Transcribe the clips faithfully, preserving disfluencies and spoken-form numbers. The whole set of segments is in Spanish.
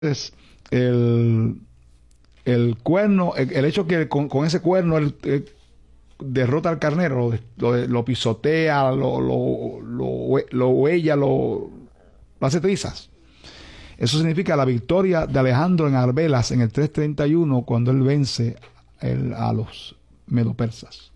Entonces, el, el cuerno, el, el hecho que con, con ese cuerno él, él derrota al carnero, lo, lo, lo pisotea, lo, lo, lo, lo huella, lo, lo hace trizas. Eso significa la victoria de Alejandro en Arbelas en el trescientos treinta y uno, cuando él vence el, a los medopersas.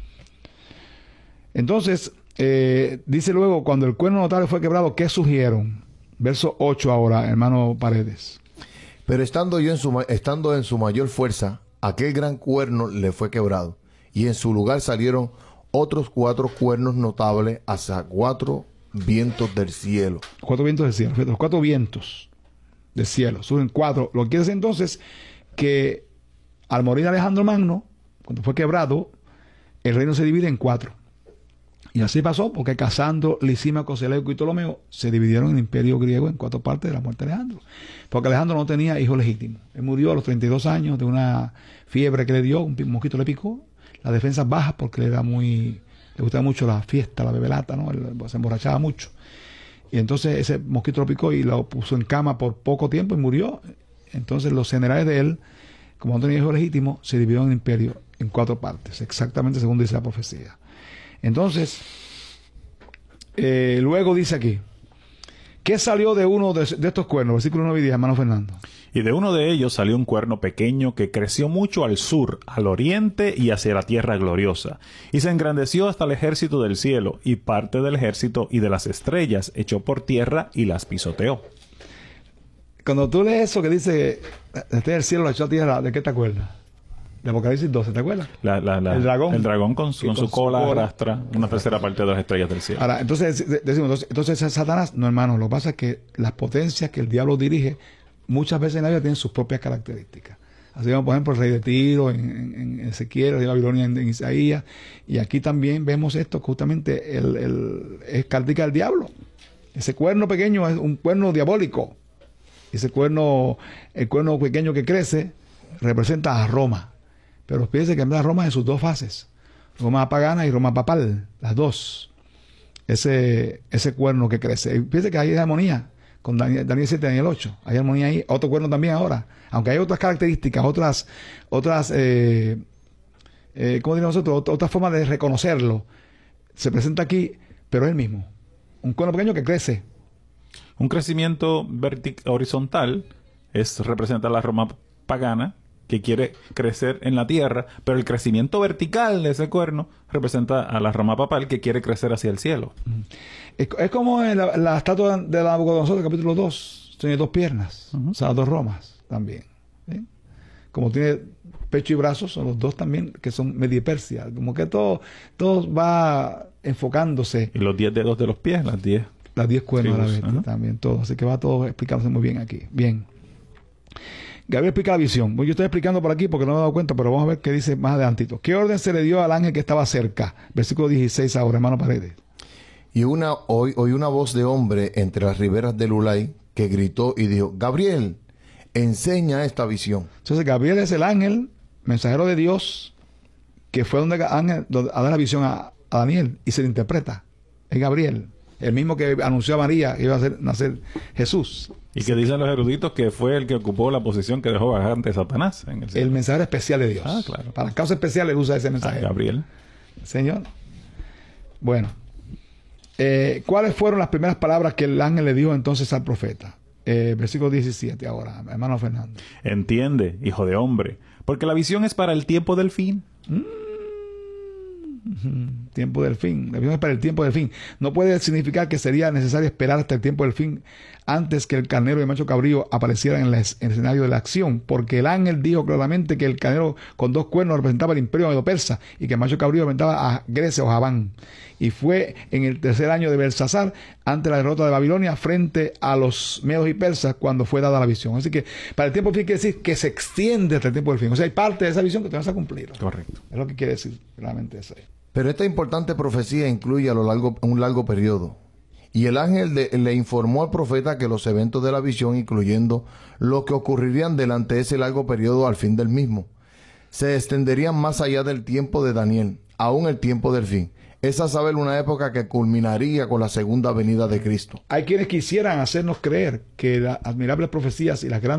Entonces, eh, dice luego, cuando el cuerno notable fue quebrado, ¿qué surgieron? Verso ocho ahora, hermano Paredes. Pero estando yo en su, estando en su mayor fuerza, aquel gran cuerno le fue quebrado, y en su lugar salieron otros cuatro cuernos notables hacia cuatro vientos del cielo. Cuatro vientos del cielo, los cuatro vientos del cielo, suben cuatro. Lo que quiere decir entonces que al morir Alejandro Magno, cuando fue quebrado, el reino se divide en cuatro. Y así pasó, porque Casandro, Lisímaco, Seleuco y Ptolomeo se dividieron en el imperio griego en cuatro partes de la muerte de Alejandro. Porque Alejandro no tenía hijo legítimo. Él murió a los treinta y dos años de una fiebre que le dio, un mosquito le picó, las defensas bajas porque le era muy, le gustaba mucho la fiesta, la bebelata, ¿no? Él se emborrachaba mucho. Y entonces ese mosquito lo picó y lo puso en cama por poco tiempo y murió. Entonces los generales de él, como no tenía hijo legítimo, se dividieron en el imperio en cuatro partes, exactamente según dice la profecía. Entonces, eh, luego dice aquí, ¿qué salió de uno de, de estos cuernos? Versículo nueve y diez, hermano Fernando. Y de uno de ellos salió un cuerno pequeño que creció mucho al sur, al oriente y hacia la tierra gloriosa. Y se engrandeció hasta el ejército del cielo, y parte del ejército y de las estrellas echó por tierra y las pisoteó. Cuando tú lees eso que dice, este el cielo lo echó a tierra, ¿de qué te acuerdas? De Apocalipsis doce, ¿te acuerdas? La, la, la, el dragón. El dragón con su, con con su cola, su cola arrastra una tercera parte de las estrellas del cielo. Ahora, entonces decimos, entonces, entonces es Satanás. No, hermano, lo que pasa es que las potencias que el diablo dirige muchas veces en la vida tienen sus propias características. Así como, por ejemplo, el rey de Tiro en, en, en Ezequiel, el rey de Babilonia en, en Isaías. Y aquí también vemos esto, justamente el, el, es característica del diablo. Ese cuerno pequeño es un cuerno diabólico. Ese cuerno, el cuerno pequeño que crece, representa a Roma. Pero fíjense que en verdad Roma en sus dos fases, Roma pagana y Roma papal, las dos, ese, ese cuerno que crece. Y fíjense que hay armonía con Daniel, Daniel siete, Daniel ocho, hay armonía ahí, otro cuerno también ahora, aunque hay otras características, otras, otras eh, eh, ¿cómo diríamos nosotros? Otra, otra forma de reconocerlo, se presenta aquí, pero es el mismo, un cuerno pequeño que crece. Un crecimiento horizontal es representa la Roma pagana, que quiere crecer en la tierra, pero el crecimiento vertical de ese cuerno representa a la Roma papal, que quiere crecer hacia el cielo. Es, es como en la, la estatua de la Nabucodonosor, capítulo dos, tiene dos piernas, uh-huh. O sea, dos Romas también. ¿Sí? Como tiene pecho y brazos, son los dos también, que son medipersia. Como que todo, todo va enfocándose. Y los diez dedos de los pies, las diez. Las diez cuernos de la bestia, uh-huh. También todo. Así que va todo explicándose muy bien aquí. Bien. Gabriel explica la visión. Yo estoy explicando por aquí porque no me he dado cuenta, pero vamos a ver qué dice más adelantito. ¿Qué orden se le dio al ángel que estaba cerca? Versículo dieciséis ahora, hermano Paredes. Y una, oí, oí una voz de hombre entre las riberas del Ulai que gritó y dijo, Gabriel, enseña esta visión. Entonces Gabriel es el ángel, mensajero de Dios, que fue donde ángel, donde, a dar la visión a, a Daniel y se le interpreta. Es Gabriel, el mismo que anunció a María que iba a ser, nacer Jesús. Y que dicen los eruditos que fue el que ocupó la posición que dejó vagante Satanás en el cielo. El mensajero especial de Dios. Ah, claro. Para causas especiales usa ese mensajero. Ah, Gabriel. Señor. Bueno. Eh, ¿Cuáles fueron las primeras palabras que el ángel le dijo entonces al profeta? Eh, versículo diecisiete ahora, hermano Fernando. Entiende, hijo de hombre, porque la visión es para el tiempo del fin. Mm. Tiempo del fin. La visión es para el tiempo del fin. No puede significar que sería necesario esperar hasta el tiempo del fin antes que el carnero y el macho cabrío aparecieran en, la, en el escenario de la acción, porque el ángel dijo claramente que el carnero con dos cuernos representaba el imperio medo-persa y que el macho cabrío representaba a Grecia o Javán. Y fue en el tercer año de Belsasar, ante la derrota de Babilonia, frente a los medos y persas, cuando fue dada la visión. Así que para el tiempo del fin quiere decir que se extiende hasta el tiempo del fin. O sea, hay parte de esa visión que te vas a cumplir. Correcto. Es lo que quiere decir realmente eso. Pero esta importante profecía incluye a lo largo un largo periodo. Y el ángel de, le informó al profeta que los eventos de la visión, incluyendo lo que ocurrirían durante ese largo periodo al fin del mismo, se extenderían más allá del tiempo de Daniel, aún el tiempo del fin. es a saber una época que culminaría con la segunda venida de Cristo. Hay quienes quisieran hacernos creer que las admirables profecías y las grandes